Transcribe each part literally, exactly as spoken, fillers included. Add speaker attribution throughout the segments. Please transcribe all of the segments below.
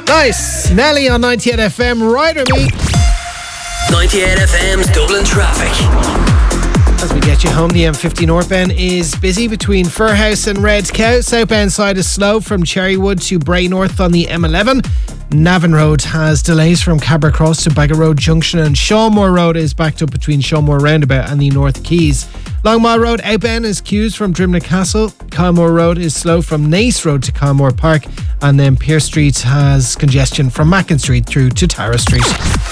Speaker 1: Nice. Nelly on ninety-eight F M, Rider Me.
Speaker 2: ninety-eight F M's Dublin traffic.
Speaker 1: As we get you home, the M fifty northbound is busy between Firhouse and Red Cow. Southbound side is slow from Cherrywood to Bray North on the M eleven. Navan Road has delays from Cabra Cross to Bagger Road Junction, and Shawmore Road is backed up between Shawmore Roundabout and the North Quays. Longmire Road outbound is queues from Drimna Castle. Kylemore Road is slow from Nace Road to Kylemore Park, and then Pierce Street has congestion from Mackin Street through to Tara Street.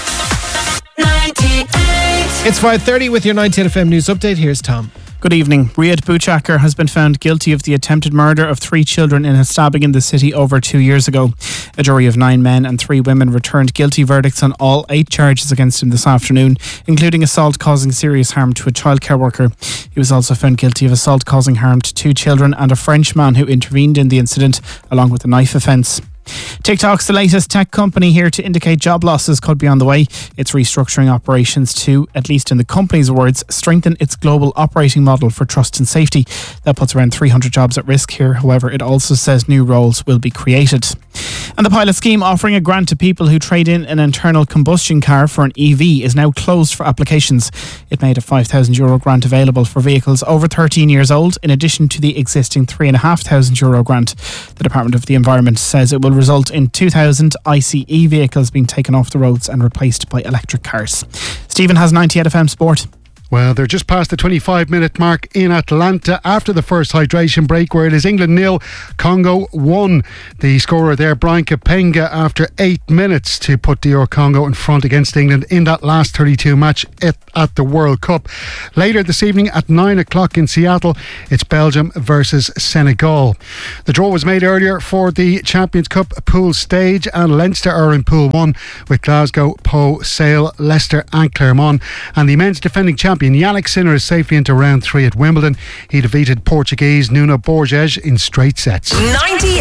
Speaker 1: It's five thirty with your ninety-eight F M news update. Here's Tom.
Speaker 3: Good evening. Riyad Bouchakar has been found guilty of the attempted murder of three children in a stabbing in the city over two years ago. A jury of nine men and three women returned guilty verdicts on all eight charges against him this afternoon, including assault causing serious harm to a childcare worker. He was also found guilty of assault causing harm to two children and a Frenchman who intervened in the incident, along with a knife offence. TikTok's the latest tech company here to indicate job losses could be on the way. It's restructuring operations to, at least in the company's words, strengthen its global operating model for trust and safety. That puts around three hundred jobs at risk here. However, it also says new roles will be created. And the pilot scheme offering a grant to people who trade in an internal combustion car for an E V is now closed for applications. It made a five thousand euro grant available for vehicles over thirteen years old, in addition to the existing three thousand five hundred euro grant. The Department of the Environment says it will result in two thousand I C E vehicles being taken off the roads and replaced by electric cars. Stephen has ninety-eight F M Sport.
Speaker 4: Well, they're just past the twenty-five minute mark in Atlanta after the first hydration break, where it is England nil, Congo one. The scorer there, Brian Kapenga, after eight minutes to put D R Congo in front against England in that last thirty-two match at, at the World Cup. Later this evening at nine o'clock in Seattle, it's Belgium versus Senegal. The draw was made earlier for the Champions Cup pool stage, and Leinster are in Pool one with Glasgow, Po, Sale, Leicester and Clermont. And the men's defending champion Yannick Sinner is safely into round three at Wimbledon. He defeated Portuguese Nuno Borges in straight sets. ninety